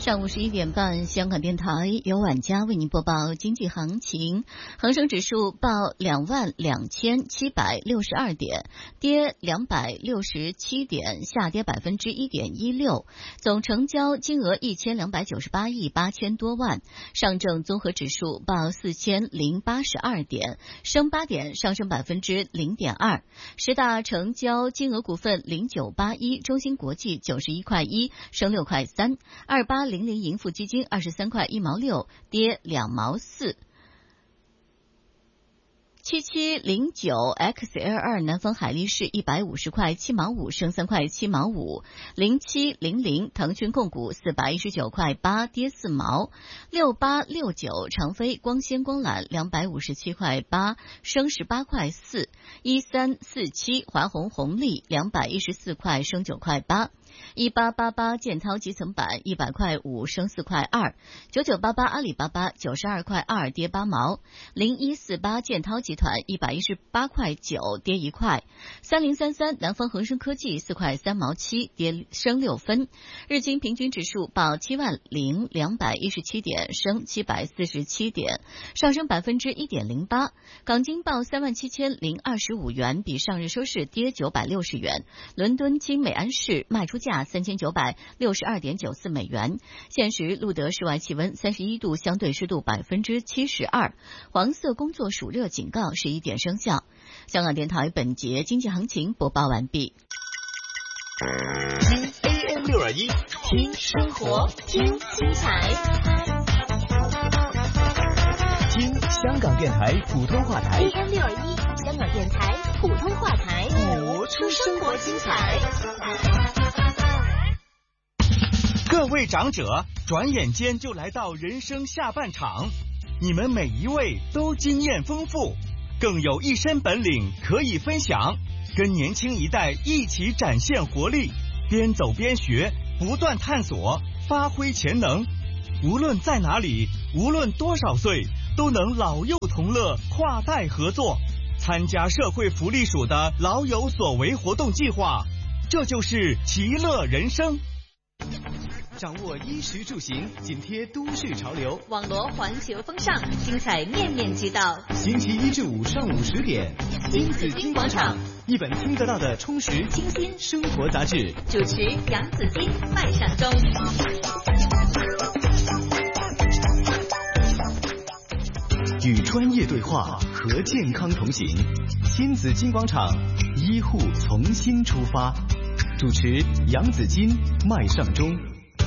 上午11点半，香港电台由晚家为您播报经济行情。恒生指数报22,762点，跌267点，下跌1.16%。总成交金额1298亿8000多万。上证综合指数报4082点，升8点，上升0.2%。十大成交金额股份0981，中芯国际91块1，升6块3。2800盈富基金23块1毛6，跌2毛4。7709XL2 南方海力士150块7毛5，升3块7毛5。0700腾讯控股419块8，跌4毛。6869长飞光纤光缆257块8，升18块4。1347华虹红利214块，升9块8。1888建滔集层板100块5，升4块2。9988阿里巴巴92块2，跌8毛。0148建滔集团118块9，跌1块。3033南方恒生科技4块3毛7，升6分。日经平均指数报70217点，升747点，上升1.08%。港金报37025元，比上日收市跌960元。伦敦金美安市卖出价3962.94美元。现时录得室外气温31度，相对湿度72%。黄色工作暑热警告11点生效。香港电台本节经济行情播报完毕。 听 AM 621，听生活，听精彩，听香港电台普通话台。 AM 621，香港电台普通话台， 活出生活精彩。 各位长者，转眼间就来到人生下半场，你们每一位都经验丰富，更有一身本领可以分享，跟年轻一代一起展现活力，边走边学，不断探索，发挥潜能。无论在哪里，无论多少岁，都能老幼同乐，跨代合作，参加社会福利署的老有所为活动计划，这就是其乐人生。 掌握衣食住行，紧贴都市潮流， 网罗环球风尚，精彩面面俱到。 星期1至5上午10点，新紫金广场，一本听得到的充实清新生活杂志。 主持杨紫金、麦尚中。 与专业对话，和健康同行。新紫金广场，医护从新出发。主持杨紫金、麦尚中。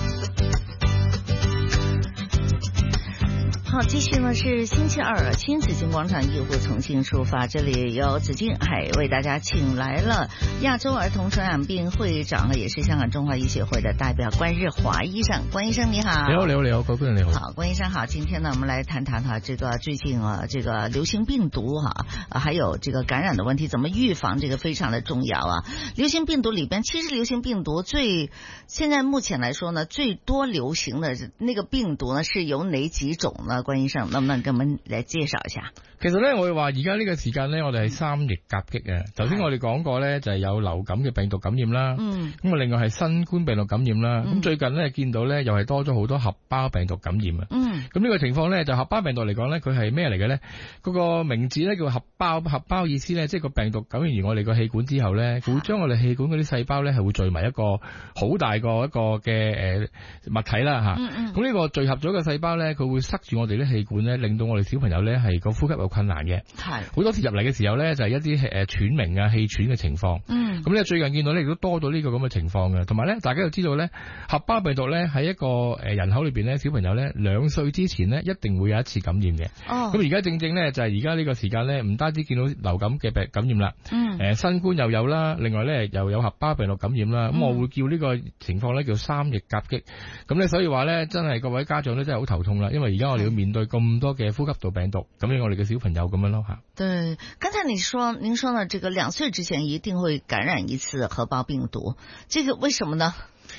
好，继续呢是星期二，新紫金广场医护重新出发。这里有紫金海为大家请来了亚洲儿童传染病会长，也是香港中华医学会的代表关日华医生。关医生你好。 你好，各位观众你好。 好，关医生好。今天呢，我们来谈谈这个最近这个流行病毒还有这个感染的问题，怎么预防，这个非常的重要啊。流行病毒里边，其实流行病毒现在目前来说呢，最多流行的那个病毒呢是有哪幾種呢？關醫生能不能咁樣嚟介紹一下？ 其實咧，我哋話而家呢個時間咧，我哋係三疫夾擊嘅。頭先我哋講過咧，就係有流感嘅病毒感染啦，咁啊另外係新冠病毒感染啦。咁最近咧見到咧又係多咗好多合胞病毒感染啊。咁呢個情況咧，就合胞病毒嚟講咧，佢係咩嚟嘅咧？嗰個名字咧叫合胞，合胞意思咧，即係個病毒感染完我哋個氣管之後咧，佢會將我哋氣管嗰啲細胞咧係會聚埋一個好大個一個嘅物體啦嚇。咁呢個聚合咗嘅細胞咧，佢會塞住我哋啲氣管咧，令到我哋小朋友咧係個呼吸有困難嘅。係好多次入嚟嘅時候咧，就係一啲喘鳴啊、氣喘嘅情況。咁咧最近見到咧亦都多咗呢個咁嘅情況嘅。同埋咧，大家要知道咧，合胞病毒咧喺一個人口裏邊咧，小朋友咧2歲之前咧一定會有一次感染嘅。咁而家正正咧就係而家呢個時間咧，唔單止見到流感嘅感染啦，新冠又有啦，另外咧又有合胞病毒感染啦。咁我會叫呢個情況咧叫三疫夾擊。咁咧所以話咧，真係各位家長咧真係好頭痛啦，因為而家我哋要面對咁多嘅呼吸道病毒，咁樣我哋嘅小朋友咁樣咯嚇。 對，剛才您說呢，這個2歲之前一定會感染一次合胞病毒，這個為什麼呢？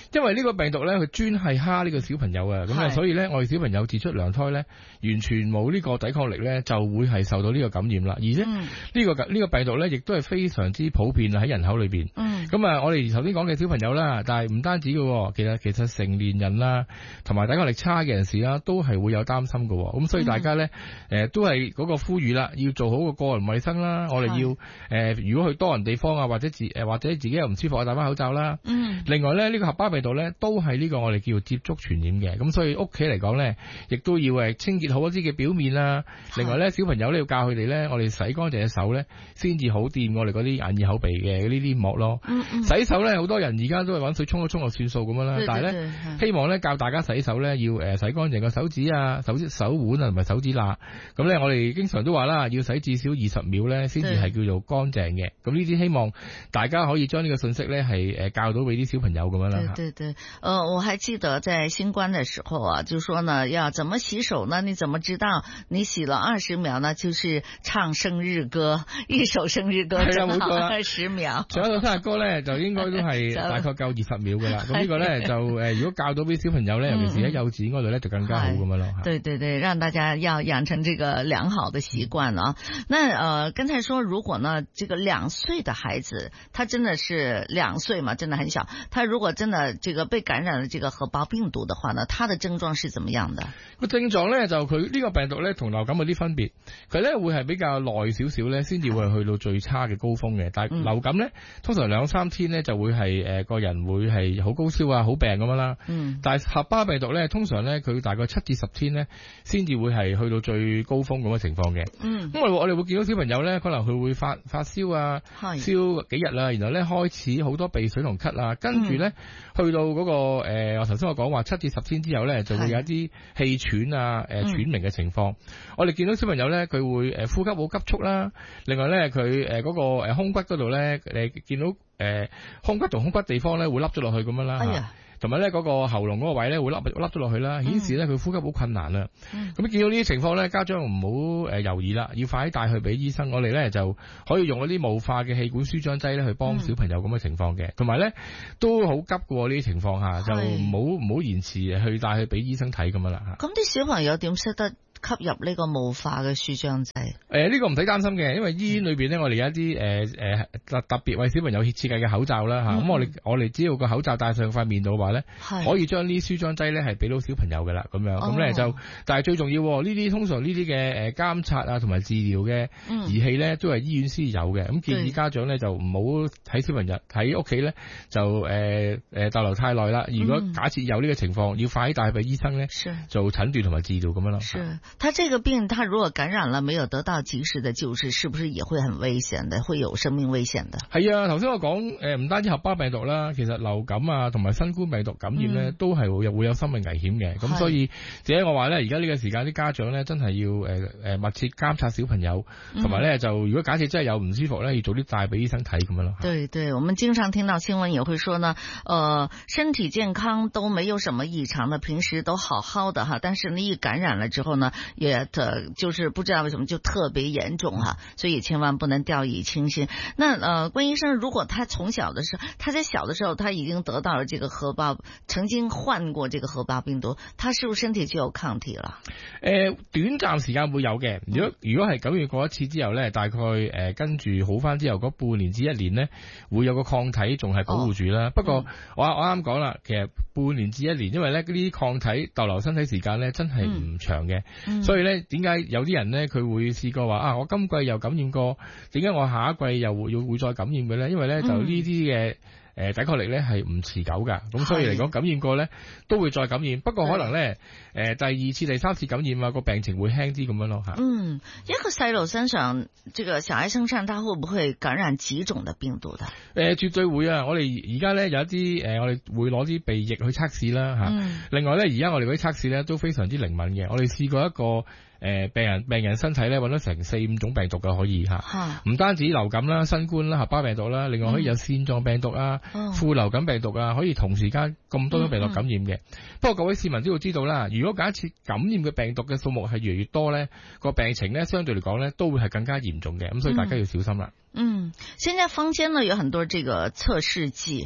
因為呢個病毒咧，佢專係蝦呢個小朋友啊，咁啊，所以咧，我哋小朋友自出娘胎咧，完全冇呢個抵抗力咧，就會係受到呢個感染啦。而且呢個病毒咧，亦都係非常之普遍喺人口裏邊。咁啊，我哋頭先講嘅小朋友啦，但係唔單止嘅，其實成年人啦，同埋抵抗力差嘅人士啦，都係會有擔心嘅。咁所以大家咧，都係嗰個呼籲啦，要做好個人衛生啦。我哋要如果去多人地方啊，或者自己又唔舒服啊，戴翻口罩啦。另外咧，呢個合胞病毒咧，都係呢個我哋叫接觸傳染嘅。咁所以屋企嚟講咧，亦都要清潔好一啲嘅表面啦。另外咧，小朋友咧要教佢哋咧，我哋洗乾淨隻手咧，先至好掂我哋嗰啲眼耳口鼻嘅呢啲膜咯。洗手咧，好多人而家都係揾水沖一沖就算數咁樣啦。但係咧，希望咧教大家洗手咧，要洗乾淨個手指啊、手腕啊同埋手指罅。咁咧，我哋經常都話啦，要洗至少20秒咧，先至係叫做乾淨嘅。咁呢啲希望大家可以將呢個信息咧係教到俾啲小朋友咁樣啦。 對，我還記得在新冠的時候啊，就說呢，要怎麼洗手呢？你怎麼知道你洗了20秒呢？就是唱生日歌，一首生日歌正好20秒。 唱一首生日歌咧，就應該都係大概夠20秒噶啦。咁呢個咧就如果教到俾小朋友咧，尤其是喺幼稚園嗰度咧，就更加好咁樣咯。 對，讓大家要養成這個良好的習慣啊。那剛才說如果呢，這個2歲的孩子，他真的是2歲嘛，真的很小，他如果真的這個被感染了這個合胞病毒的話呢，他的症狀是怎麼樣的？ 個症狀咧就佢呢個病毒咧同流感有啲分別，佢咧會係比較耐少少咧，先至會去到最差嘅高峰嘅。但係流感咧，通常2-3天咧就會係個人會係好高燒啊、好病咁樣啦。但係合胞病毒咧，通常咧佢大概7至10天咧，先至會係去到最高峰咁嘅情況嘅。咁我哋會見到小朋友咧，可能佢會發燒啊，燒幾日啦，然後咧開始好多鼻水同咳啊，跟住咧去到嗰個我頭先我講話7至10天之後咧，就會有一啲氣喘啊、喘鳴嘅情況。我哋見到小朋友咧，佢會呼吸好急促啦。另外咧，佢嗰個胸骨嗰度咧，見到胸骨同胸骨地方咧會凹咗落去咁樣啦。同埋咧嗰個喉嚨嗰個位咧會凹咗落去啦，顯示咧佢呼吸好困難啦。咁見到呢啲情況咧，家長唔好猶豫啦，要快啲帶去俾醫生。我哋咧就可以用嗰啲霧化嘅氣管舒張劑咧去幫小朋友咁嘅情況嘅。同埋咧都好急嘅呢啲情況下，就唔好延遲去帶去俾醫生睇咁樣啦。 咁啲小朋友點識得吸入呢個霧化嘅舒張劑？ 呢個唔使擔心嘅，因為醫院裏邊咧，我哋有一啲特別為小朋友設計嘅口罩啦嚇。咁我哋只要個口罩戴上塊面度嘅話咧，可以將呢舒張劑咧係俾到小朋友嘅啦。咁樣咁咧就，但係最重要呢啲通常呢啲嘅監察啊同埋治療嘅儀器咧，都係醫院先有嘅。咁建議家長咧就唔好喺小朋友喺屋企咧就逗留太耐啦。如果假設有呢個情況，要快啲帶去俾醫生咧做診斷同埋治療咁樣咯。 他這個病，他如果感染了，沒有得到及時的救治，是不是也會很危險的？會有生命危險的？ 係啊，頭先我講唔單止合胞病毒啦，其實流感啊同埋新冠病毒感染咧，都係會有生命危險嘅。咁所以，只係我話咧，而家呢個時間啲家長咧，真係要密切監察小朋友，同埋咧就如果假設真係有唔舒服咧，要早啲帶俾醫生睇咁樣咯。 對，我們經常聽到新聞也會說呢，身體健康都沒有什麼異常的，平時都好好的哈，但是呢一感染了之後呢，也就是不知道為什麼就特別嚴重哈，所以千萬不能掉以輕心。那關醫生，如果他從小的時候，他在小的時候他已經得到了這個合胞，曾經患過這個合胞病毒，他是不是身體就有抗體了？ 短暫時間會有嘅。如果係感染過一次之後呢，大概跟住好翻之後嗰半年至1年呢，會有個抗體仲係保護住啦。不過我啱講啦，其實半年至1年，因為呢啲抗體逗留身體時間呢真係唔長嘅。所以咧，點解有啲人咧佢會試過話我今季又感染過，點解我下一季又會再感染嘅咧？因為咧就呢啲嘅抵抗力咧係唔持久噶，咁所以嚟講感染過咧都會再感染，不過可能咧第2次、第3次感染啊個病情會輕啲咁樣咯吓。 一個細路身上，這個小孩身上，他會不會感染幾種的病毒的？ 絕對會啊！我哋而家咧有一啲我哋會攞啲鼻液去測試啦吓。另外咧，而家我哋嗰啲測試咧都非常之靈敏嘅。我哋試過一個病人身體咧揾到成4-5種病毒嘅可以吓，唔單止流感啦、新冠啦、合胞病毒啦，另外可以有腺狀病毒啊、副流感病毒啊，可以同時間咁多種病毒感染嘅。不過各位市民都要知道啦，如果假設感染嘅病毒嘅數目係越嚟越多咧，個病情咧相對嚟講咧都會係更加嚴重嘅，咁所以大家要小心啦。 現在坊間呢有很多這個測試劑。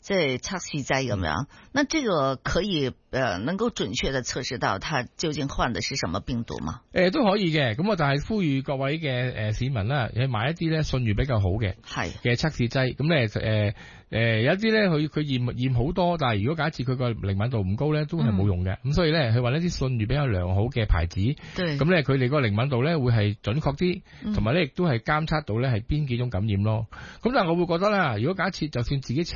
即係測試劑咁樣。那這個可以能夠準確的測試到它究竟患的是什麼病毒嗎？ 都可以嘅，咁我就係呼籲各位嘅市民啦，去買一啲咧信譽比較好嘅嘅測試劑，咁咧有一啲咧佢驗好多，但係如果假設佢個靈敏度唔高咧，都係冇用嘅。咁所以咧，去揾一啲信譽比較良好嘅牌子，咁咧佢哋個靈敏度咧會係準確啲，同埋咧亦都係監測到咧係邊幾種感染咯。咁但係我會覺得啦，如果假設就算自己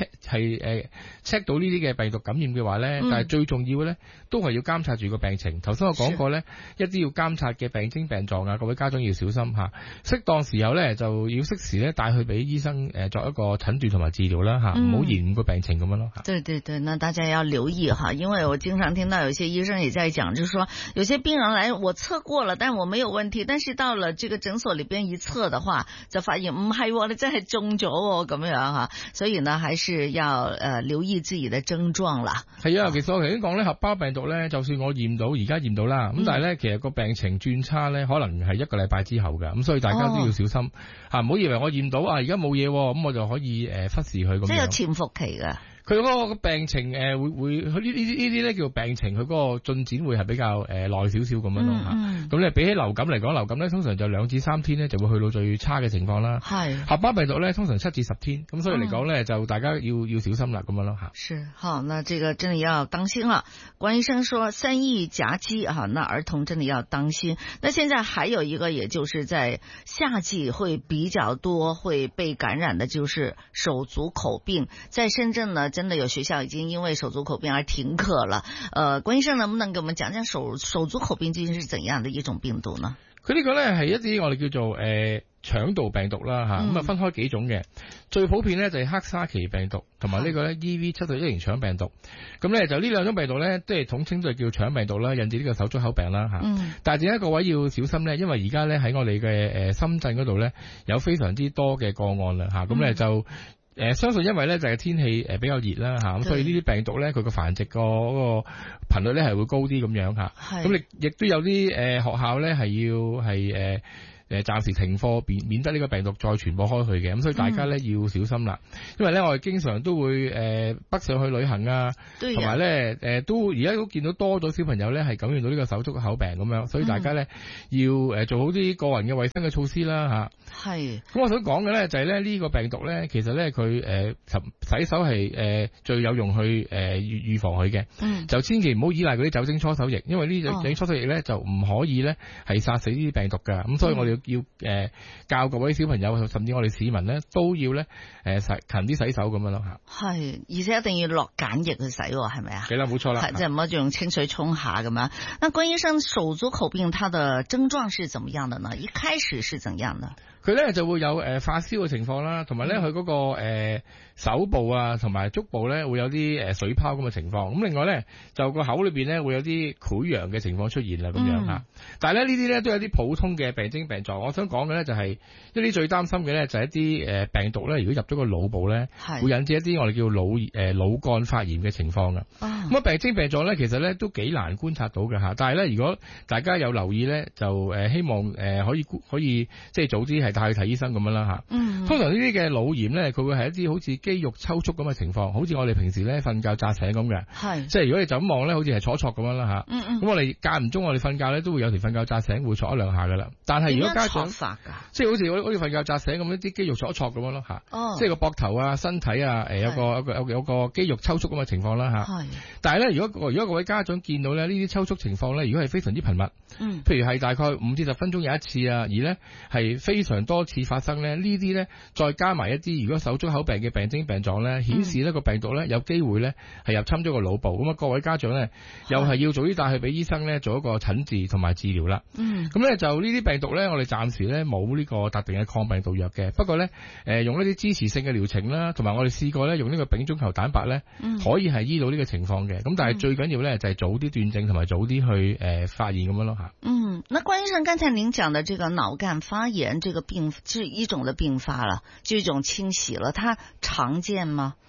check 到呢啲嘅病毒感染嘅話咧，但係最重要嘅咧都係要監察住個病情。頭先我講過咧，一啲要監察嘅病徵病狀啊，各位家長要小心嚇。適當時候咧就要適時咧帶去俾醫生作一個診斷同埋治療啦。唔好延誤個病情咁樣咯。 對對對，那大家要留意哈，因為我經常聽到有些醫生也在講，就是說有些病人來我測過了，但我沒有問題，但是到了這個診所裏邊一測的話，就發現唔係，你真係中咗咁樣吓，所以呢，還是要留意自己的症狀啦。 係啊，其實我頭先講咧，合胞病毒咧，就算我驗到而家驗到啦，咁但係咧，其實個病情轉差咧，可能係1個禮拜之後噶，咁所以大家都要小心吓，唔好以為我驗到而家冇嘢，咁我就可以忽視佢咁。即係有潛伏期噶。 佢嗰個病情會佢呢啲咧叫病情，佢嗰個進展會係比較耐少少咁樣咯嚇。咁咧比起流感嚟講，流感咧通常就2至3天咧就會去到最差嘅情況啦。係合胞病毒咧通常7至10天，咁所以嚟講咧就大家要小心啦咁樣咯嚇。 是好，那這個真的要當心了。關醫生說3億夾擊啊，那兒童真的要當心。那現在還有一個，也就是在夏季會比較多會被感染的，就是手足口病。在深圳呢，真的有學校已經因為手足口病而停課了。關醫生能不能給我們講講手足口病究竟是怎樣的一種病毒呢？ 佢呢個咧係一啲我哋叫做腸道病毒啦嚇，咁啊分開幾種嘅，最普遍咧就係黑沙奇病毒同埋呢個咧 EV7.1 型腸病毒。咁咧就呢兩種病毒咧，即係統稱都係叫腸病毒啦，引致呢個手足口病啦嚇。但係點解各位要小心咧？因為而家咧喺我哋嘅深圳嗰度咧有非常之多嘅個案啦嚇，咁咧就。相信因為咧就係天氣比較熱啦嚇，咁所以呢啲病毒咧佢個繁殖個頻率咧係會高啲咁樣嚇。咁亦都有啲學校咧係暫時停課，免得呢個病毒再傳播開去嘅。咁所以大家咧要小心啦。因為咧我哋經常都會北上去旅行啊，同埋咧都而家都見到多咗小朋友咧係感染到呢個手足口病咁樣，所以大家咧要做好啲個人嘅衛生嘅措施啦嚇。係。咁我想講嘅咧就係咧呢個病毒咧，其實咧佢洗手係最有用去預防佢嘅。就千祈唔好依賴嗰啲酒精搓手液，因為呢酒精搓手液咧就唔可以咧係殺死呢啲病毒㗎。咁所以我哋要教各位小朋友，甚至我哋市民咧都要咧勤啲洗手咁樣咯嚇。係，而且一定要落鹼液去洗喎，係咪啊？係啦，冇錯啦。即係唔好用清水沖下咁樣。那關醫生，手足口病它的症狀是怎麼樣的呢？一開始是怎樣的？佢咧就會有發燒嘅情況啦，同埋咧佢嗰個手部啊同埋足部咧會有啲水泡咁嘅情況。咁另外咧就個口裏邊咧會有啲潰瘍嘅情況出現啦咁樣嚇。但係咧呢啲咧都有啲普通嘅病徵病狀。我想講嘅咧就係一啲最擔心嘅咧就係一啲病毒咧，如果入咗個腦部咧，會引致一啲我哋叫腦幹發炎嘅情況㗎。咁病徵病狀咧其實咧都幾難觀察到嘅嚇。但係咧如果大家有留意咧，就希望可以即係早啲係帶去睇醫生咁樣啦嚇。通常呢啲嘅腦炎咧，佢會係一啲好似肌肉抽搐咁嘅情況，好似我哋平時咧瞓覺扎醒咁嘅。即係如果你就咁望咧，好似係挫咁樣啦嚇。咁我哋間唔中我哋瞓覺咧都會有時瞓覺扎醒會挫一兩下噶啦。但係如果家長即係好似瞓覺扎醒咁一啲肌肉挫咁樣咯嚇。即係個膊頭啊、身體啊有個肌肉抽搐咁嘅情況啦嚇。但係咧如果各位家長見到咧呢啲抽搐情況咧，如果係非常之頻密，譬如係大概5至10分鐘有一次啊，而咧係非常多次發生咧，呢啲咧再加埋一啲如果手足口病嘅病徵病狀咧，顯示呢個病毒咧有機會咧係入侵咗個腦部。咁啊各位家長咧又係要早啲帶去俾醫生咧做一個診治同埋治療啦。咁咧就呢啲病毒咧我哋暫時咧冇呢個特定嘅抗病毒藥嘅，不過咧用一啲支持性嘅療程啦，同埋我哋試過咧用呢個丙種球蛋白咧可以係醫到呢個情況嘅。咁但係最緊要咧就係早啲斷症同埋早啲去發現咁樣咯嚇。那關醫生，剛才您講的這個腦幹發炎這個病是一種的病發了，就一種清洗了，它常見嗎？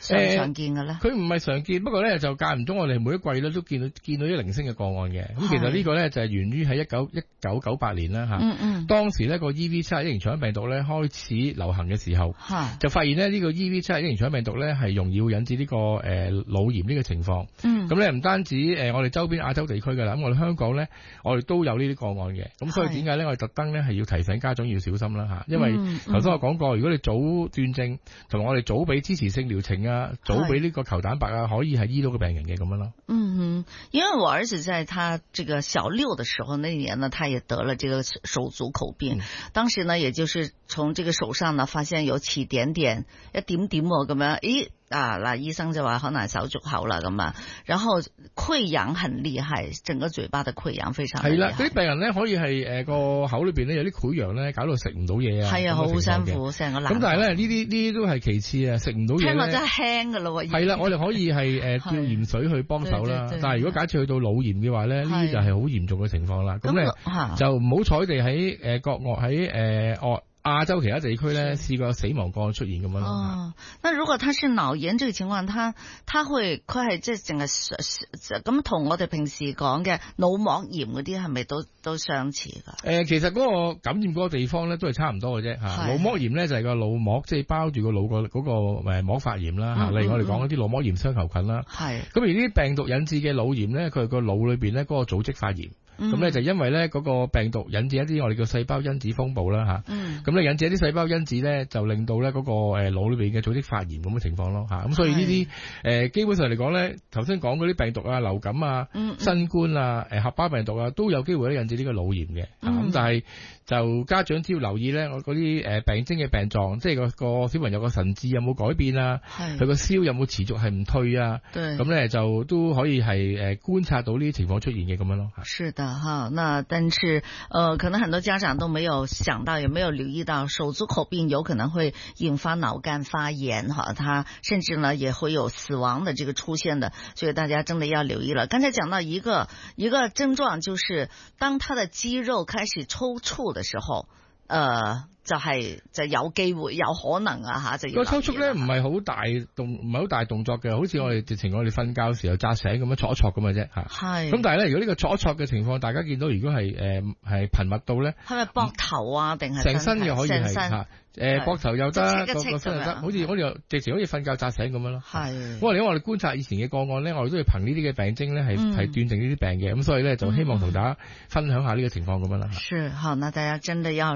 常見嘅咧？ 佢唔係常見，不過咧就間唔中我哋每一季咧都見到啲零星嘅個案嘅。咁其實呢個咧就係源於喺1998年啦嚇。當時呢個 EV71 型腸病毒咧開始流行嘅時候，就發現咧呢個 EV71 型腸病毒咧係容易會引致呢個腦炎呢個情況。咁咧唔單止我哋周邊亞洲地區㗎啦，咁我哋香港咧我哋都有呢啲個案嘅。咁所以點解咧我哋特登咧係要提醒家長要小心啦嚇，因為頭先我講過，如果你早斷症同埋我哋早俾支持性療程啊，早俾呢個球蛋白啊，可以係醫到個病人嘅咁樣咯。 因為我兒子在他這個小6的時候，那年呢，他也得了這個手足口病，當時呢，也就是從這個手上呢，發現有起一點點咁樣，咦？嗱，醫生就話可能係手足口啦咁啊，然後潰瘍很厲害，整個嘴巴的潰瘍非常厲害。係啦， 嗰啲病人咧可以係個口裏邊咧有啲潰瘍咧，搞到食唔到嘢啊。 係啊，好辛苦，成個難。 咁但係咧呢啲都係其次啊，食唔到嘢咧。聽落真係輕噶咯喎。係啦，我哋可以係吊鹽水去幫手啦。但係如果假設去到腦炎嘅話咧，呢啲就係好嚴重嘅情況啦。咁咧就唔好彩地喺國外喺亞洲其他地區咧試過死亡個案出現咁樣咯。 那如果他是腦炎這個情況，佢係即係淨係咁同我哋平時講嘅腦膜炎嗰啲係咪都相似㗎？ 其實嗰個感染嗰個地方咧都係差唔多嘅啫嚇。腦膜炎咧就係個腦膜即係包住個腦嗰個膜發炎啦嚇。例如我哋講嗰啲腦膜炎雙球菌啦。係。咁而呢啲病毒引致嘅腦炎咧，佢係個腦裏邊咧嗰個組織發炎。咁咧就因為咧嗰個病毒引致一啲我哋叫細胞因子風暴啦嚇，咁咧引致一啲細胞因子咧就令到咧嗰個腦裏邊嘅組織發炎咁嘅情況咯嚇，咁所以呢啲基本上嚟講咧，頭先講嗰啲病毒啊、流感啊、新冠啊、合胞病毒啊都有機會咧引致呢個腦炎嘅，咁但係就家長只要留意咧，我嗰啲病徵嘅病狀，即係個小朋友個神志有冇改變啊，佢個燒有冇持續係唔退啊，咁咧就都可以係觀察到呢啲情況出現嘅咁樣咯。 是的哈，那但是可能很多家長都沒有想到，也沒有留意到手足口病有可能會引發腦幹發炎哈，它甚至呢也會有死亡的這個出現的，所以大家真的要留意了。剛才講到一個症狀，就是當他的肌肉開始抽搐的時候，就有機會有可能啊嚇，就個抽搐咧唔係好大動作嘅，好似我哋直情我哋瞓覺時候扎醒咁樣挫一挫咁嘅啫嚇。係。咁但係咧，如果呢個挫一挫嘅情況，大家見到如果係頻密到咧， 係咪膊頭啊定係成身嘅可以係嚇？膊頭又得，個身又得，好似直情好似瞓覺扎醒咁樣咯。係。因為我哋觀察以前嘅個案咧，我哋都要憑呢啲嘅病徵咧係斷定呢啲病嘅，咁所以咧就希望同大家分享下呢個情況咁樣啦。 是，好，那大家真的要